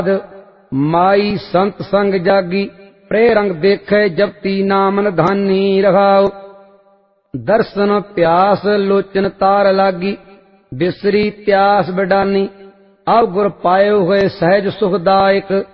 माई संत संग जागी, प्रे रंग देखे जपती नाम निधानी रहाओ। दर्शन प्यास लोचन तार लागी, बिसरी त्यास बिडानी। अब गुर पायो हुए सहज सुखदायक,